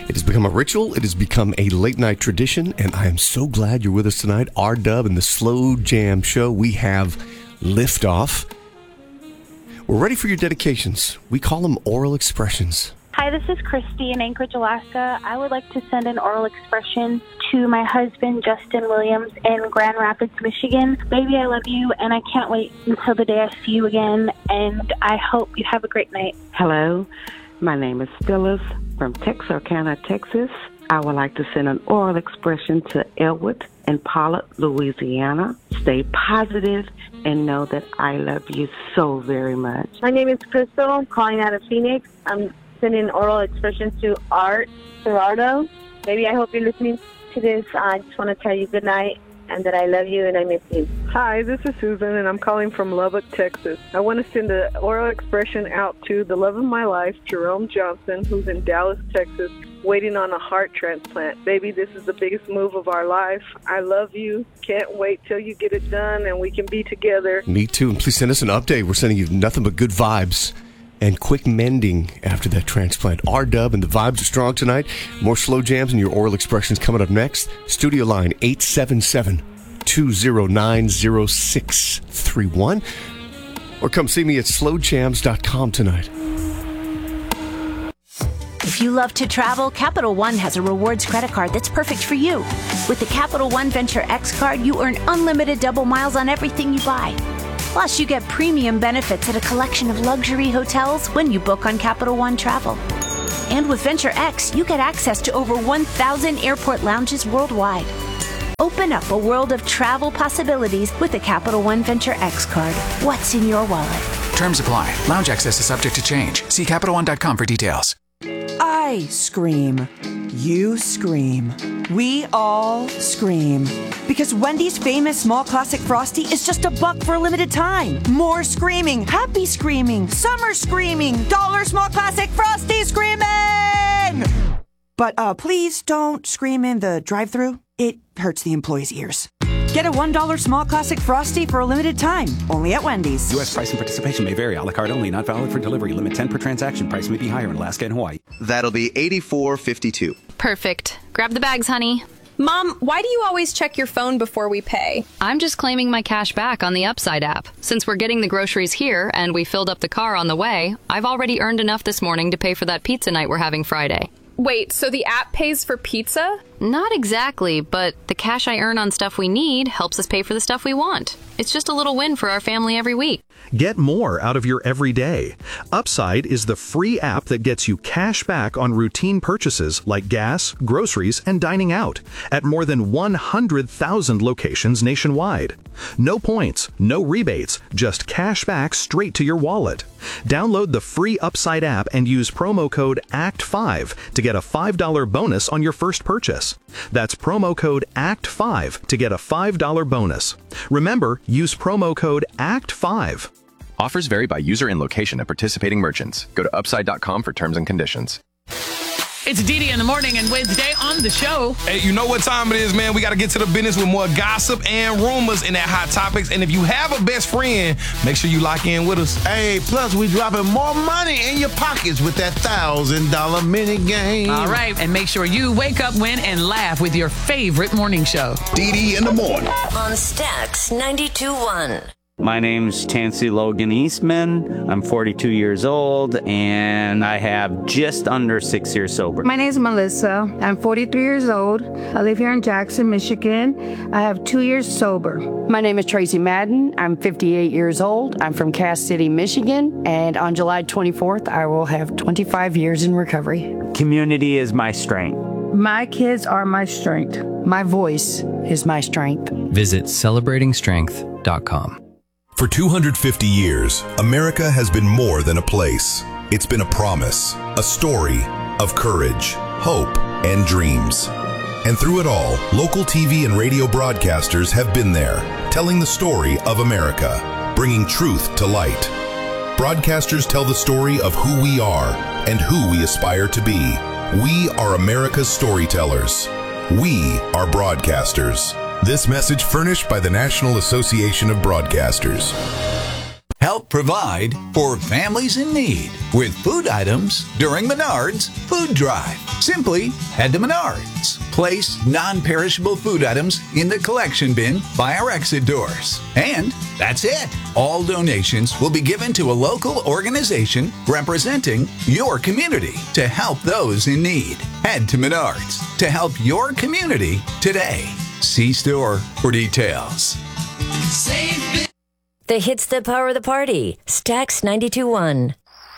It has become a ritual. It has become a late-night tradition, and I am so glad you're with us tonight. R-Dub and the Slow Jam Show. We have liftoff. We're ready for your dedications. We call them oral expressions. Hi, this is Christy in Anchorage, Alaska. I would like to send an oral expression to my husband, Justin Williams, in Grand Rapids, Michigan. Baby, I love you, and I can't wait until the day I see you again, and I hope you have a great night. Hello, my name is Phyllis from Texarkana, Texas. I would like to send an oral expression to Elwood in Pollock, Louisiana. Stay positive and know that I love you so very much. My name is Crystal. I'm calling out of Phoenix. I'm sending an oral expression to Art Gerardo. Baby, I hope you're listening to this. I just want to tell you good night and that I love you and I miss you. Hi, this is Susan, and I'm calling from Lubbock, Texas. I want to send an oral expression out to the love of my life, Jerome Johnson, who's in Dallas, Texas, waiting on a heart transplant. Baby, this is the biggest move of our life. I love you. Can't wait till you get it done and we can be together. Me too. And please send us an update. We're sending you nothing but good vibes and quick mending after that transplant. R-Dub and the vibes are strong tonight. More slow jams and your oral expressions coming up next. Studio line 877-209-0631. Or come see me at slowjams.com tonight. If you love to travel, Capital One has a rewards credit card that's perfect for you. With the Capital One Venture X card, you earn unlimited double miles on everything you buy. Plus, you get premium benefits at a collection of luxury hotels when you book on Capital One Travel. And with Venture X, you get access to over 1,000 airport lounges worldwide. Open up a world of travel possibilities with the Capital One Venture X card. What's in your wallet? Terms apply. Lounge access is subject to change. See CapitalOne.com for details. I scream. You scream. We all scream. Because Wendy's famous small classic Frosty is just $1 for a limited time. More screaming. Happy screaming. Summer screaming. Dollar small classic Frosty screaming! But please don't scream in the drive-thru. It hurts the employees' ears. Get a $1 small classic Frosty for a limited time. Only at Wendy's. U.S. price and participation may vary. A la carte only. Not valid for delivery. Limit 10 per transaction. Price may be higher in Alaska and Hawaii. That'll be $84.52. Perfect. Grab the bags, honey. Mom, why do you always check your phone before we pay? I'm just claiming my cash back on the Upside app. Since we're getting the groceries here and we filled up the car on the way, I've already earned enough this morning to pay for that pizza night we're having Friday. Wait, so the app pays for pizza? Not exactly, but the cash I earn on stuff we need helps us pay for the stuff we want. It's just a little win for our family every week. Get more out of your everyday. Upside is the free app that gets you cash back on routine purchases like gas, groceries, and dining out at more than 100,000 locations nationwide. No points, no rebates, just cash back straight to your wallet. Download the free Upside app and use promo code ACT5 to get a $5 bonus on your first purchase. That's promo code ACT5 to get a $5 bonus. Remember, use promo code ACT5. Offers vary by user and location at participating merchants. Go to upside.com for terms and conditions. It's Dee Dee in the morning, and Wednesday on the show. Hey, you know what time it is, man. We got to get to the business with more gossip and rumors in that Hot Topics. And if you have a best friend, make sure you lock in with us. Hey, plus we dropping more money in your pockets with that $1,000 mini game. All right, and make sure you wake up, win, and laugh with your favorite morning show. Dee Dee in the morning. On Stax 92.1. My name's Tansy Logan Eastman. I'm 42 years old, and I have just under 6 years sober. My name's Melissa. I'm 43 years old. I live here in Jackson, Michigan. I have 2 years sober. My name is Tracy Madden. I'm 58 years old. I'm from Cass City, Michigan, and on July 24th, I will have 25 years in recovery. Community is my strength. My kids are my strength. My voice is my strength. Visit celebratingstrength.com. For 250 years, America has been more than a place. It's been a promise, a story of courage, hope, and dreams. And through it all, local TV and radio broadcasters have been there, telling the story of America, bringing truth to light. Broadcasters tell the story of who we are and who we aspire to be. We are America's storytellers. We are broadcasters. This message furnished by the National Association of Broadcasters. Help provide for families in need with food items during Menards Food Drive. Simply head to Menards. Place non-perishable food items in the collection bin by our exit doors. And that's it. All donations will be given to a local organization representing your community to help those in need. Head to Menards to help your community today. See store for details. The hits that power the party. Stax 92.1.